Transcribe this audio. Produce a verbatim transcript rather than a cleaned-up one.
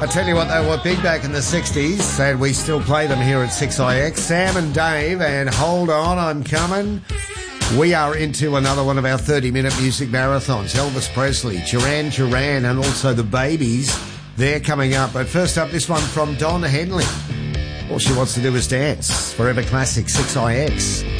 I tell you what, they were big back in the sixties, and we still play them here at six I X. Sam and Dave, and Hold On, I'm Coming. We are into another one of our thirty-minute music marathons. Elvis Presley, Duran Duran, and also the Babies. They're coming up. But first up, this one from Don Henley. All she wants to do is dance. Forever Classic, six I X.